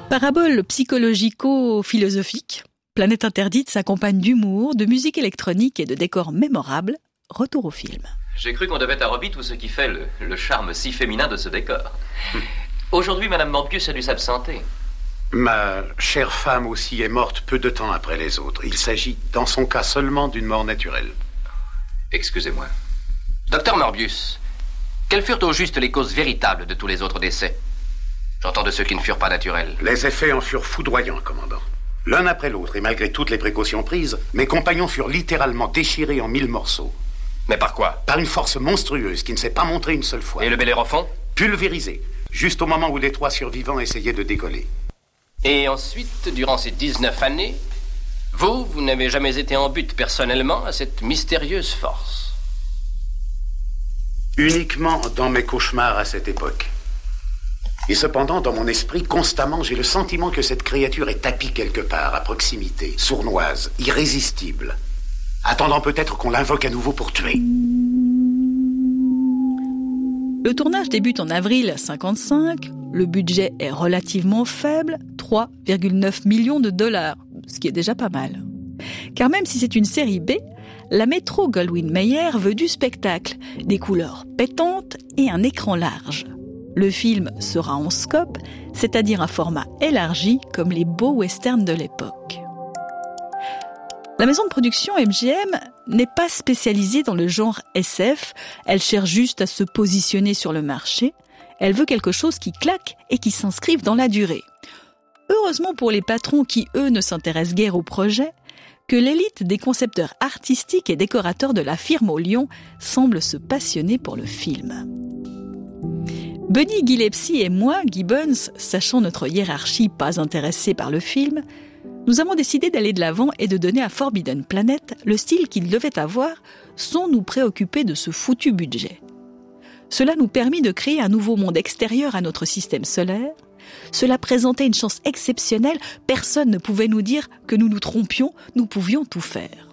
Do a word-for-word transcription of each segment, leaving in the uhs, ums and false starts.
Parabole psychologico-philosophique, Planète Interdite s'accompagne d'humour, de musique électronique et de décors mémorables. Retour au film. J'ai cru qu'on devait à Robbie tout ce qui fait le, le charme si féminin de ce décor. Aujourd'hui, Madame Morbius a dû s'absenter. Ma chère femme aussi est morte peu de temps après les autres. Il s'agit, dans son cas, seulement d'une mort naturelle. Excusez-moi. Docteur Morbius, quelles furent au juste les causes véritables de tous les autres décès? J'entends de ceux qui ne furent pas naturels. Les effets en furent foudroyants, commandant. L'un après l'autre, et malgré toutes les précautions prises, mes compagnons furent littéralement déchirés en mille morceaux. Mais par quoi? Par une force monstrueuse qui ne s'est pas montrée une seule fois. Et le Bellérophon? Pulvérisé, juste au moment où les trois survivants essayaient de décoller. Et ensuite, durant ces dix-neuf années, vous, vous n'avez jamais été en butte personnellement à cette mystérieuse force? Uniquement dans mes cauchemars à cette époque. Et cependant, dans mon esprit, constamment, j'ai le sentiment que cette créature est tapie quelque part, à proximité, sournoise, irrésistible, attendant peut-être qu'on l'invoque à nouveau pour tuer. Le tournage débute en avril cinquante-cinq. Le budget est relativement faible, trois virgule neuf millions de dollars, ce qui est déjà pas mal. Car même si c'est une série B, la Metro-Goldwyn-Mayer veut du spectacle, des couleurs pétantes et un écran large. Le film sera en scope, c'est-à-dire un format élargi comme les beaux westerns de l'époque. La maison de production M G M n'est pas spécialisée dans le genre S F, elle cherche juste à se positionner sur le marché, elle veut quelque chose qui claque et qui s'inscrive dans la durée. Heureusement pour les patrons qui, eux, ne s'intéressent guère au projet, que l'élite des concepteurs artistiques et décorateurs de la firme au Lion semble se passionner pour le film. Buddy Gillespie et moi, Gibbons, sachant notre hiérarchie pas intéressée par le film, nous avons décidé d'aller de l'avant et de donner à Forbidden Planet le style qu'il devait avoir sans nous préoccuper de ce foutu budget. Cela nous permit de créer un nouveau monde extérieur à notre système solaire. Cela présentait une chance exceptionnelle, personne ne pouvait nous dire que nous nous trompions, nous pouvions tout faire.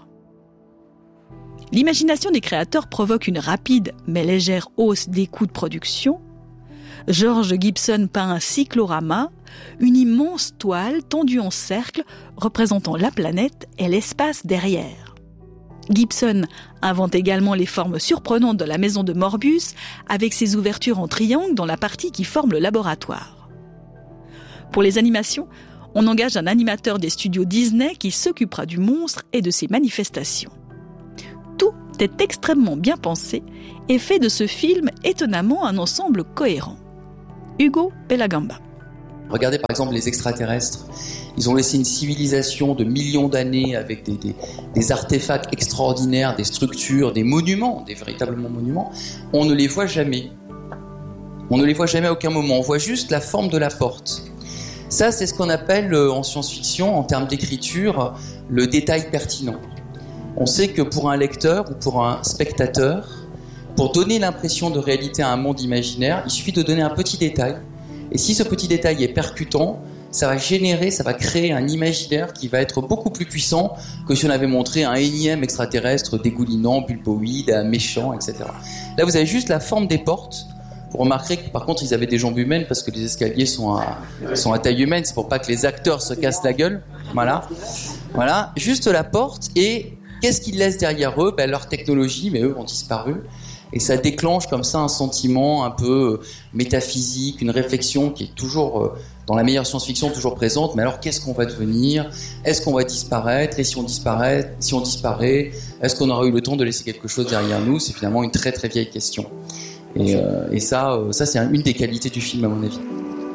L'imagination des créateurs provoque une rapide mais légère hausse des coûts de production. George Gibson peint un cyclorama, une immense toile tendue en cercle représentant la planète et l'espace derrière. Gibson invente également les formes surprenantes de la maison de Morbius avec ses ouvertures en triangle dans la partie qui forme le laboratoire. Pour les animations, on engage un animateur des studios Disney qui s'occupera du monstre et de ses manifestations. Tout est extrêmement bien pensé et fait de ce film étonnamment un ensemble cohérent. Hugo Pelagamba. Regardez par exemple les extraterrestres. Ils ont laissé une civilisation de millions d'années avec des, des, des artefacts extraordinaires, des structures, des monuments, des véritables monuments. On ne les voit jamais. On ne les voit jamais à aucun moment. On voit juste la forme de la porte. Ça, c'est ce qu'on appelle en science-fiction, en termes d'écriture, le détail pertinent. On sait que pour un lecteur ou pour un spectateur, pour donner l'impression de réalité à un monde imaginaire, il suffit de donner un petit détail. Et si ce petit détail est percutant, ça va générer, ça va créer un imaginaire qui va être beaucoup plus puissant que si on avait montré un énième extraterrestre dégoulinant, bulboïde, méchant, et cetera. Là, vous avez juste la forme des portes. Vous remarquerez que par contre, ils avaient des jambes humaines parce que les escaliers sont à, sont à taille humaine. C'est pour pas que les acteurs se cassent la gueule. Voilà. Voilà. Juste la porte. Et qu'est-ce qu'ils laissent derrière eux? Ben, leur technologie, mais eux ont disparu. Et ça déclenche comme ça un sentiment un peu métaphysique, une réflexion qui est toujours, dans la meilleure science-fiction, toujours présente. Mais alors, qu'est-ce qu'on va devenir? Est-ce qu'on va disparaître? Et si on disparaît, si on disparaît, est-ce qu'on aura eu le temps de laisser quelque chose derrière nous? C'est finalement une très très vieille question. Et, euh, et ça, euh, ça, c'est une des qualités du film, à mon avis.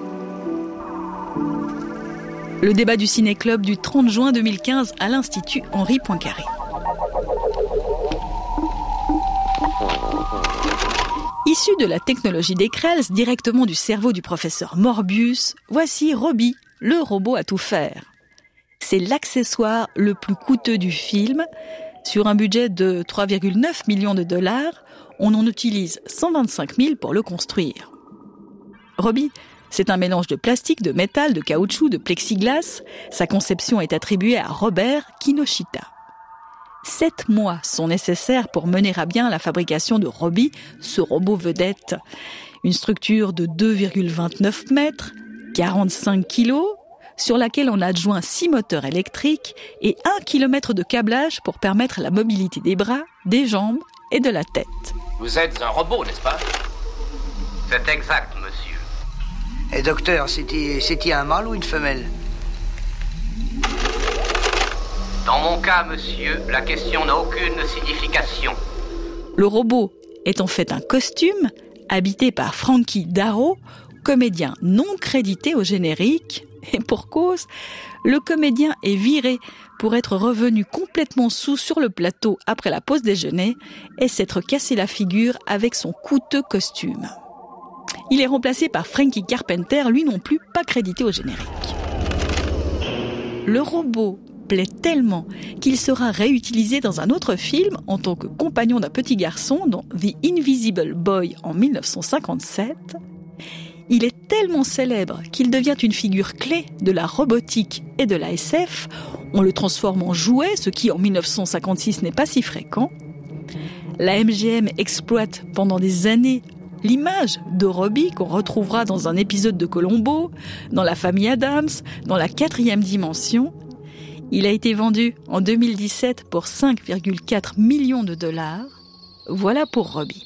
Le débat du Ciné-Club du trente juin deux mille quinze à l'Institut Henri Poincaré. Issu de la technologie des Krells, directement du cerveau du professeur Morbius, voici Robbie, le robot à tout faire. C'est l'accessoire le plus coûteux du film. Sur un budget de trois virgule neuf millions de dollars, on en utilise cent vingt-cinq mille pour le construire. Robbie, c'est un mélange de plastique, de métal, de caoutchouc, de plexiglas. Sa conception est attribuée à Robert Kinoshita. Sept mois sont nécessaires pour mener à bien la fabrication de Robbie, ce robot vedette. Une structure de deux virgule vingt-neuf mètres, quarante-cinq kilos, sur laquelle on adjoint six moteurs électriques et un kilomètre de câblage pour permettre la mobilité des bras, des jambes et de la tête. Vous êtes un robot, n'est-ce pas? C'est exact, monsieur. Et docteur, c'est-il, c'est-il un mâle ou une femelle? Dans mon cas, monsieur, la question n'a aucune signification. Le robot est en fait un costume habité par Frankie Darro, comédien non crédité au générique. Et pour cause, le comédien est viré pour être revenu complètement saoul sur le plateau après la pause déjeuner et s'être cassé la figure avec son coûteux costume. Il est remplacé par Frankie Carpenter, lui non plus pas crédité au générique. Le robot plaît tellement qu'il sera réutilisé dans un autre film en tant que compagnon d'un petit garçon dans The Invisible Boy en dix-neuf cent cinquante-sept. Il est tellement célèbre qu'il devient une figure clé de la robotique et de la S F. On le transforme en jouet, ce qui en dix-neuf cent cinquante-six n'est pas si fréquent. La M G M exploite pendant des années l'image de Robbie qu'on retrouvera dans un épisode de Columbo, dans La famille Adams, dans La quatrième dimension. Il a été vendu en deux mille dix-sept pour cinq virgule quatre millions de dollars. Voilà pour Robbie.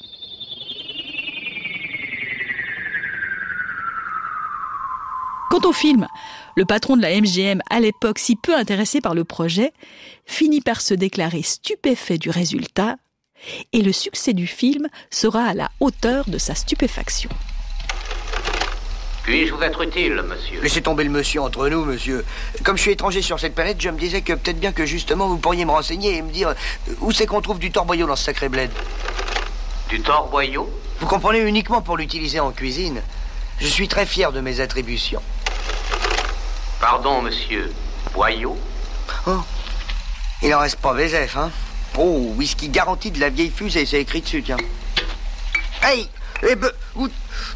Quant au film, le patron de la M G M, à l'époque si peu intéressé par le projet, finit par se déclarer stupéfait du résultat, et le succès du film sera à la hauteur de sa stupéfaction. Puis-je vous être utile, monsieur? Laissez tomber le monsieur entre nous, monsieur. Comme je suis étranger sur cette planète, je me disais que peut-être bien que justement vous pourriez me renseigner et me dire où c'est qu'on trouve du torboyau dans ce sacré bled. Du torboyau? Vous comprenez, uniquement pour l'utiliser en cuisine. Je suis très fier de mes attributions. Pardon, monsieur. Boyau? Oh, il en reste pas Vézef, hein. Oh, whisky garanti de la vieille fusée, c'est écrit dessus, tiens. Hey, eh ben, où...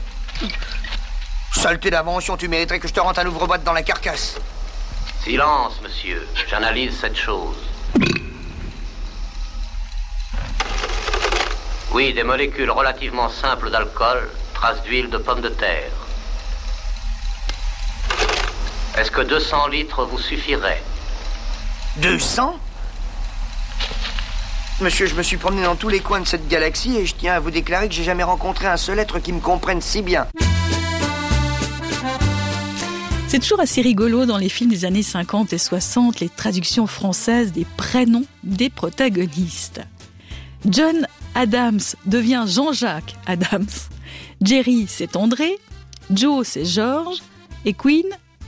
Saleté d'invention, tu mériterais que je te rentre un ouvre-boîte dans la carcasse. Silence, monsieur. J'analyse cette chose. Oui, des molécules relativement simples d'alcool, traces d'huile de pomme de terre. Est-ce que deux cents litres vous suffiraient? deux cents? Monsieur, je me suis promené dans tous les coins de cette galaxie et je tiens à vous déclarer que j'ai jamais rencontré un seul être qui me comprenne si bien. C'est toujours assez rigolo dans les films des années cinquante et soixante, les traductions françaises des prénoms des protagonistes. John Adams devient Jean-Jacques Adams. Jerry, c'est André. Joe, c'est George. Et Queen,